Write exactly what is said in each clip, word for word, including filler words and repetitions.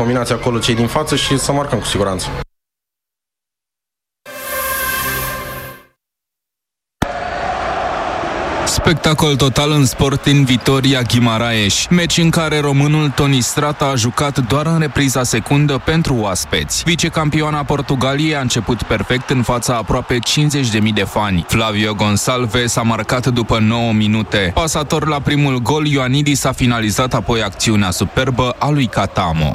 combinație acolo cei din față și să marcăm cu siguranță. Spectacol total în Sporting Vitoria Guimaraes, meci în care românul Toni Strata a jucat doar în repriza secundă pentru oaspeți. Vicecampioana Portugaliei a început perfect în fața aproape cincizeci de mii de fani. Flavio Gonçalves a marcat după nouă minute. Pasator la primul gol, Ioannidis a finalizat apoi acțiunea superbă a lui Catamo.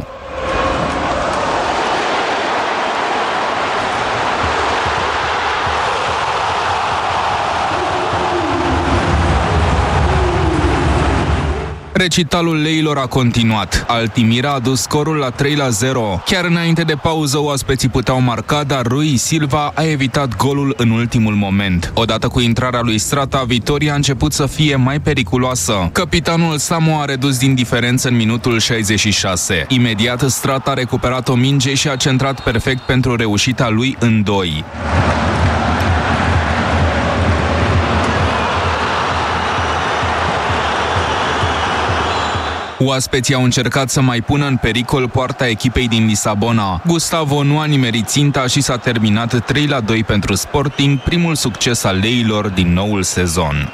Recitalul leilor a continuat. Altimira a dus scorul la trei la zero. Chiar înainte de pauză, oaspeții puteau marca, dar Rui Silva a evitat golul în ultimul moment. Odată cu intrarea lui Strata, Vitoria a început să fie mai periculoasă. Capitanul Samo a redus din diferență în minutul șaizeci și șase. Imediat, Strata a recuperat o minge și a centrat perfect pentru reușita lui în doi. Oaspeții au încercat să mai pună în pericol poarta echipei din Lisabona. Gustavo nu a nimerit ținta și s-a terminat trei la doi pentru Sporting, primul succes al leilor din noul sezon.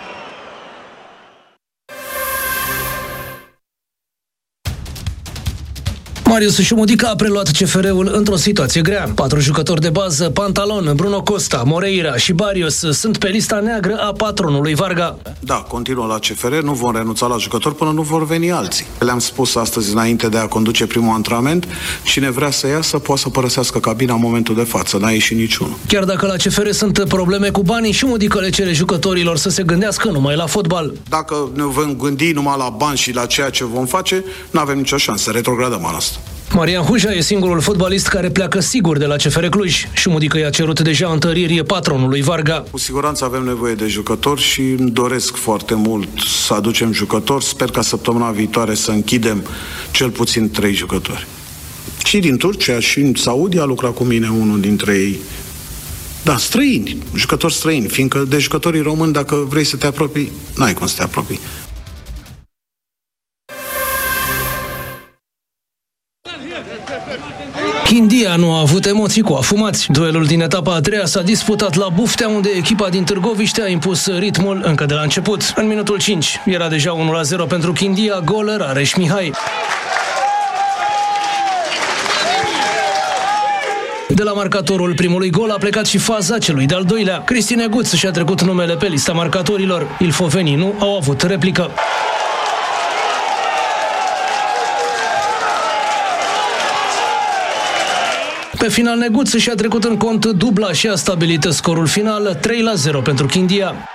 Marius Șumudica a preluat C F R-ul într-o situație grea. Patru jucători de bază, Pantalon, Bruno Costa, Moreira și Barrios, sunt pe lista neagră a patronului Varga. Da, continuă la C F R, nu vom renunța la jucători până nu vor veni alții. Le-am spus astăzi, înainte de a conduce primul antrenament, cine vrea să iasă poate să părăsească cabina în momentul de față, n-a ieșit niciunul. Chiar dacă la C F R sunt probleme cu banii, Șumudica le cere jucătorilor să se gândească numai la fotbal. Dacă ne vom gândi numai la bani și la ceea ce vom face, nu avem nicio șansă, retrogradăm anul ăsta. Marian Huja e singurul fotbalist care pleacă sigur de la C F R Cluj. Șumudică i-a cerut deja întăriri patronului Varga. Cu siguranță avem nevoie de jucători și îmi doresc foarte mult să aducem jucători. Sper ca săptămâna viitoare să închidem cel puțin trei jucători. Și din Turcia și în Saudi a lucrat cu mine unul dintre ei. Da, străini, jucători străini, fiindcă de jucătorii români, dacă vrei să te apropii, n-ai cum să te apropii. Chindia nu a avut emoții cu afumați. Duelul din etapa a treia s-a disputat la Buftea, unde echipa din Târgoviște a impus ritmul încă de la început. În minutul cinci era deja unu la zero pentru Chindia, gol Rareș Mihai. De la marcatorul primului gol a plecat și faza celui de-al doilea. Cristi Neguț și-a trecut numele pe lista marcatorilor. Ilfovenii nu au avut replică. Pe final, Neguț și-a trecut în cont dubla și a stabilit scorul final trei la zero pentru Chindia.